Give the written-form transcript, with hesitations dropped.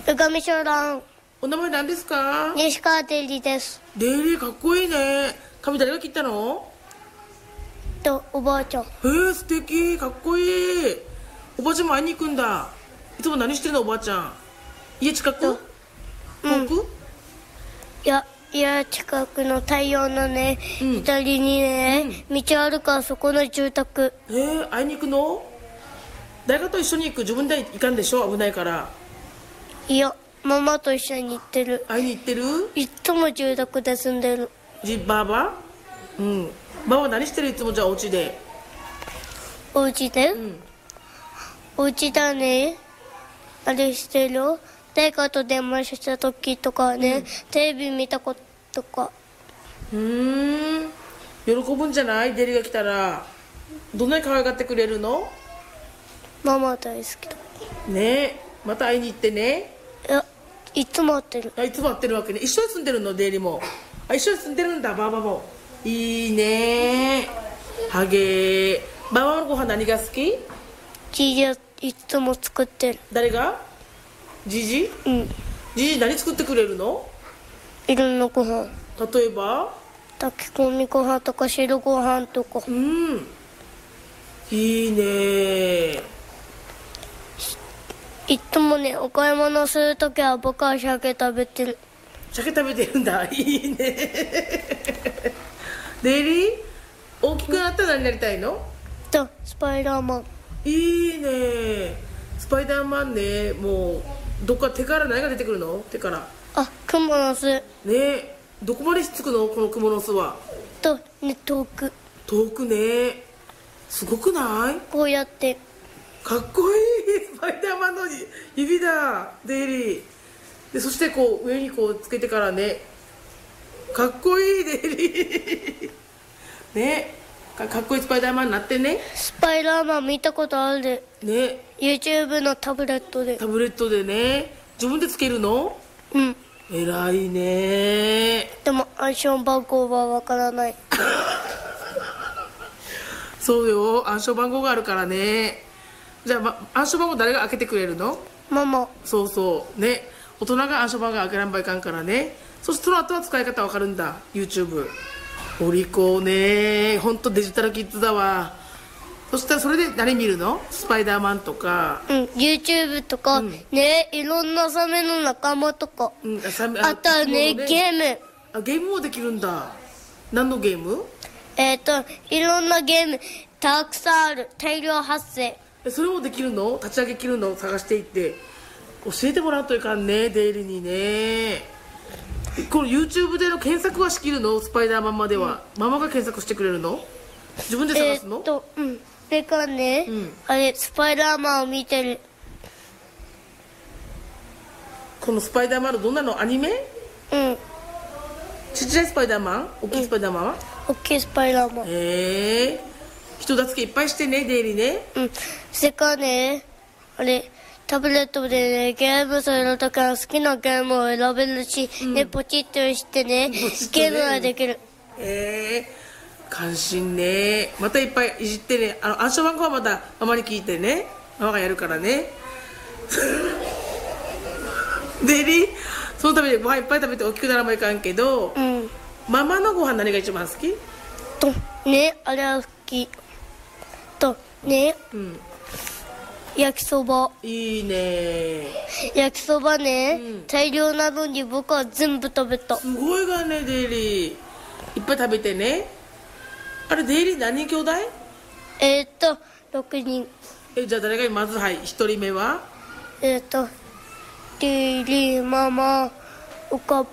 うがみしょらん。 お名前何ですか？ 西川デイリーです。 デイリーかっこいいね。髪誰が切ったの？ おばあちゃん。 素敵、かっこいい。おばあちゃんも会いに行くんだ。いつも何してるのおばあちゃん？家近く？遠く？ 家近くの太陽のね、左にね、道あるからそこの住宅。 会いに行くの？誰かと一緒に行く？自分で行かんでしょ、危ないから。 いや、ママと一緒に行ってる。 会いに行ってる？ いつも住宅で住んでる。 ばあば？ばあば何してる？いつもじゃあお家で。 お家で？お家だね。あれしてるよ。誰かと電話した時とかね、テレビ見たことか。 喜ぶんじゃない？デリが来たら。どんなに可愛がってくれるの？ ママ大好きだ。 ねえ、また会いに行ってね。 いつも会ってる。 いつも会ってるわけね。一緒に住んでるの？デリも。一緒に住んでるんだ、ばあばも。いいね。はげー。ばあばのご飯何が好き？ じいいつも作ってる。 誰が？じじ？じじ何作ってくれるの？ いろんなご飯。 例えば？ 炊き込みご飯とか汁ご飯とか。 いいね。 いつもね、お買い物するときは僕は鮭食べてる。 鮭食べてるんだ。いいね。デイリー大きくなったら何になりたいの？ スパイダーマン。 いいね。スパイダーマンね。もうどっか手から何が出てくるの？手から。 クモの巣。 ね、どこまでひっつくのこのクモの巣は？ 遠く。 遠くね。すごくない？ こうやって。 かっこいい。スパイダーマンの指だ、デイリーで。そしてこう上にこうつけてからね、かっこいいデイリーね、かっこいいスパイダーマンになってね。 スパイダーマン見たことあるでね。 YouTube のタブレットで。 タブレットでね。自分でつけるの？偉いね。 でも暗証番号はわからない。 そうよ、暗証番号があるからね。じゃあ、暗証番号誰が開けてくれるの？ ママ。 そうそうね。大人が暗証番号開けらんばいかんからね。そしてその後は使い方わかるんだ。 YouTube お利口ね。ほんとデジタルキッズだわ。そしたらそれで何見るの？スパイダーマンとか。 YouTube とか、ね、いろんなサメの仲間とか。あとはね、ゲーム。ゲームもできるんだ。何のゲーム？ いろんなゲームたくさんある。大量発生。 それもできるの？立ち上げきるの？探していって教えてもらうといかんね、デイリーにね。この YouTube での検索はしきるの？スパイダーマンまでは、ママが検索してくれるの？自分で探すの？ でかね、あれスパイダーマンを見てる。 このスパイダーマンのどんなの？アニメ？ちっちゃいスパイダーマン？大きいスパイダーマンは？ 大きいスパイダーマン。 人助けいっぱいしてね、デイリーね。 それからね、あれタブレットでね、ゲームするときは好きなゲームを選べるし、ポチッとしてね、ゲームができる。 関心ね。またいっぱいいじってね。暗証番号はまたママに聞いてね。ママがやるからね。デイリーそのためにご飯いっぱい食べて大きくならないかんけど、ママのご飯何が一番好き？ あれは好き。焼きそば。 いいね。 焼きそばね、大量なのに僕は全部食べた。 すごいがね、デイリー。いっぱい食べてね。あれ、デイリー何人兄弟 ？6人。 じゃあ誰がまず1人目は？ デイリー、ママ、おかっ